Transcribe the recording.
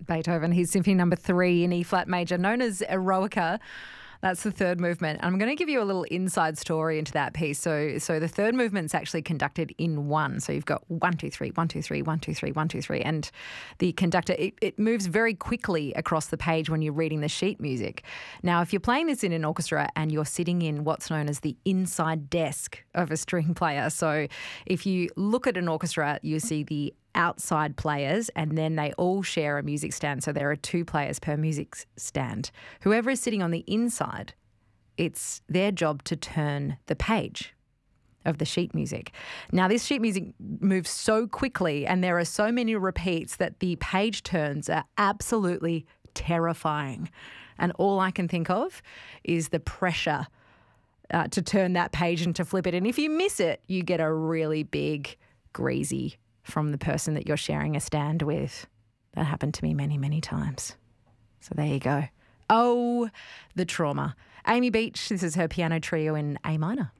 Beethoven, his Symphony Number 3 in E-flat major, known as Eroica. That's the third movement. I'm going to give you a little inside story into that piece. So the third movement's actually conducted in one. So you've got 1, 2, 3, 1, 2, 3, 1, 2, 3, 1, 2, 3. And the conductor, it moves very quickly across the page when you're reading the sheet music. Now, if you're playing this in an orchestra and you're sitting in what's known as the inside desk of a string player, so if you look at an orchestra, you see the outside players and then they all share a music stand. So there are 2 players per music stand. Whoever is sitting on the inside, it's their job to turn the page of the sheet music. Now, this sheet music moves so quickly and there are so many repeats that the page turns are absolutely terrifying. And all I can think of is the pressure to turn that page and to flip it. And if you miss it, you get a really big greasy from the person that you're sharing a stand with. That happened to me many, many times. So there you go. Oh, the trauma. Amy Beach, this is her piano trio in A minor.